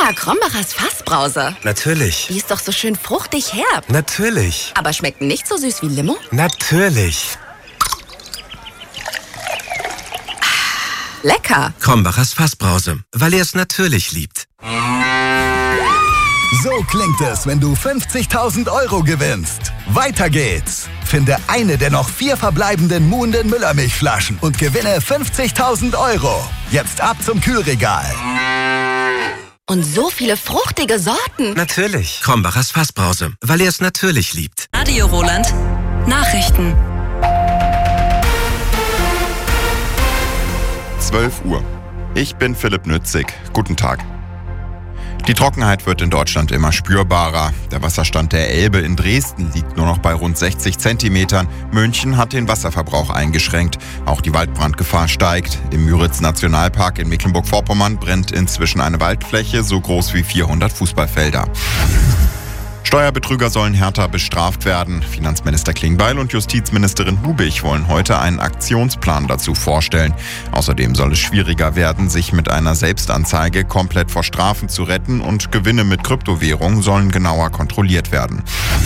Krombacher Fassbrause. Natürlich. Die ist doch so schön fruchtig herb. Natürlich. Aber schmeckt nicht so süß wie Limo? Natürlich. Lecker. Krombachers Fassbrause, weil er es natürlich liebt. So klingt es, wenn du 50.000 € gewinnst. Weiter geht's. Finde eine der noch 4 verbleibenden Muhnden Müllermilchflaschen und gewinne 50.000 €. Jetzt ab zum Kühlregal. Und so viele fruchtige Sorten. Natürlich. Krombachers Fassbrause, weil er es natürlich liebt. Radio Roland. Nachrichten. 12 Uhr. Ich bin Philipp Nützig. Guten Tag. Die Trockenheit wird in Deutschland immer spürbarer. Der Wasserstand der Elbe in Dresden liegt nur noch bei rund 60 Zentimetern. München hat den Wasserverbrauch eingeschränkt. Auch die Waldbrandgefahr steigt. Im Müritz-Nationalpark in Mecklenburg-Vorpommern brennt inzwischen eine Waldfläche so groß wie 400 Fußballfelder. Steuerbetrüger sollen härter bestraft werden. Finanzminister Klingbeil und Justizministerin Hubig wollen heute einen Aktionsplan dazu vorstellen. Außerdem soll es schwieriger werden, sich mit einer Selbstanzeige komplett vor Strafen zu retten und Gewinne mit Kryptowährungen sollen genauer kontrolliert werden.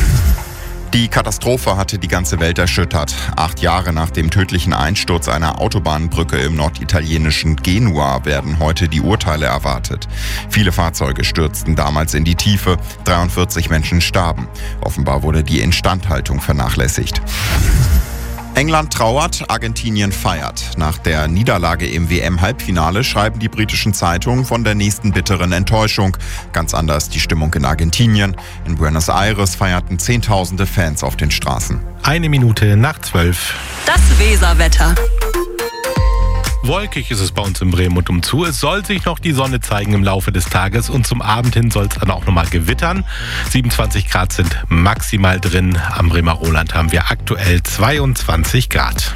Die Katastrophe hatte die ganze Welt erschüttert. 8 Jahre nach dem tödlichen Einsturz einer Autobahnbrücke im norditalienischen Genua werden heute die Urteile erwartet. Viele Fahrzeuge stürzten damals in die Tiefe, 43 Menschen starben. Offenbar wurde die Instandhaltung vernachlässigt. England trauert, Argentinien feiert. Nach der Niederlage im WM-Halbfinale schreiben die britischen Zeitungen von der nächsten bitteren Enttäuschung. Ganz anders die Stimmung in Argentinien. In Buenos Aires feierten Zehntausende Fans auf den Straßen. 11:01. Das Weserwetter. Wolkig ist es bei uns in Bremen und umzu. Es soll sich noch die Sonne zeigen im Laufe des Tages und zum Abend hin soll es dann auch nochmal gewittern. 27 Grad sind maximal drin. Am Bremer Roland haben wir aktuell 22 Grad.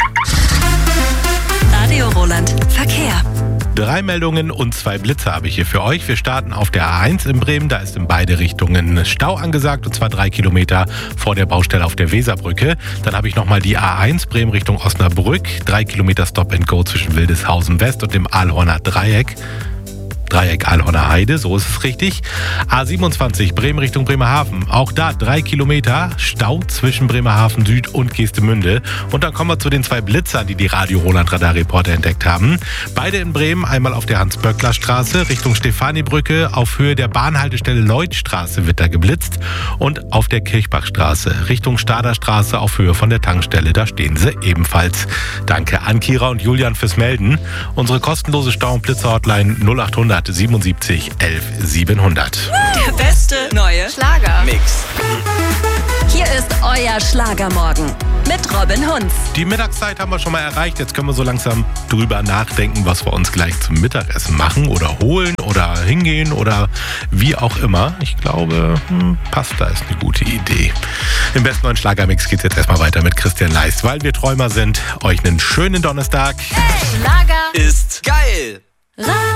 Radio Roland. Verkehr. 3 Meldungen und 2 Blitze habe ich hier für euch. Wir starten auf der A1 in Bremen. Da ist in beide Richtungen Stau angesagt, und zwar 3 Kilometer vor der Baustelle auf der Weserbrücke. Dann habe ich nochmal die A1 Bremen Richtung Osnabrück. 3 Kilometer Stop and Go zwischen Wildeshausen West und dem Aalhorner Dreieck. Dreieck Aalhorner Heide, so ist es richtig. A27 Bremen Richtung Bremerhaven. Auch da 3 Kilometer Stau zwischen Bremerhaven Süd und Geestemünde. Und dann kommen wir zu den 2 Blitzern, die Radio Roland Radarreporter entdeckt haben. Beide in Bremen, einmal auf der Hans-Böckler-Straße Richtung Stefanibrücke. Auf Höhe der Bahnhaltestelle Lloydstraße wird da geblitzt. Und auf der Kirchbachstraße Richtung Staderstraße auf Höhe von der Tankstelle. Da stehen sie ebenfalls. Danke an Kira und Julian fürs Melden. Unsere kostenlose Stau- und Blitzer-Hotline 0800 77 11 700. Der beste neue Schlager-Mix. Hier ist euer Schlagermorgen mit Robin Hunz. Die Mittagszeit haben wir schon mal erreicht. Jetzt können wir so langsam drüber nachdenken, was wir uns gleich zum Mittagessen machen oder holen oder hingehen oder wie auch immer. Ich glaube, Pasta ist eine gute Idee. Im besten neuen Schlagermix geht es jetzt erstmal weiter mit Christian Leist. Weil wir Träumer sind, euch einen schönen Donnerstag. Hey, Schlager ist geil.